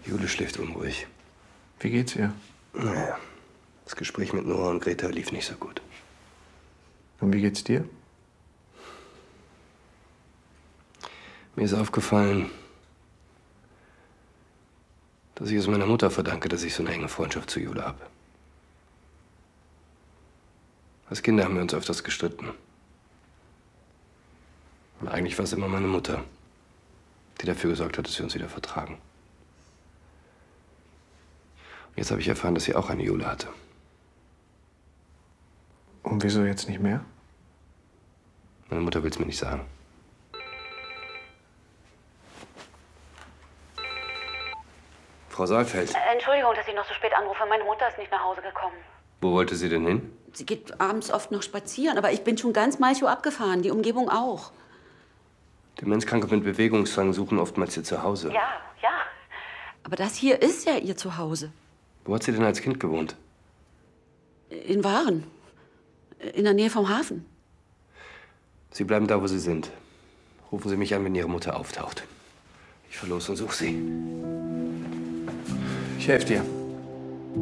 Jule schläft unruhig. Wie geht's ihr? Naja, das Gespräch mit Nora und Greta lief nicht so gut. Und wie geht's dir? Mir ist aufgefallen, dass ich es meiner Mutter verdanke, dass ich so eine enge Freundschaft zu Jule habe. Als Kinder haben wir uns öfters gestritten. Und eigentlich war es immer meine Mutter, die dafür gesorgt hat, dass wir uns wieder vertragen. Und jetzt habe ich erfahren, dass sie auch eine Jule hatte. Und wieso jetzt nicht mehr? Meine Mutter will es mir nicht sagen. Frau Saalfeld. Entschuldigung, dass ich noch so spät anrufe. Meine Mutter ist nicht nach Hause gekommen. Wo wollte sie denn hin? Sie geht abends oft noch spazieren, aber ich bin schon ganz Malchow abgefahren, die Umgebung auch. Demenzkranke mit Bewegungszwang suchen oftmals ihr Zuhause. Ja. Aber das hier ist ja ihr Zuhause. Wo hat sie denn als Kind gewohnt? In Waren. In der Nähe vom Hafen. Sie bleiben da, wo Sie sind. Rufen Sie mich an, wenn Ihre Mutter auftaucht. Ich fahr los und suche sie. Ich helfe dir.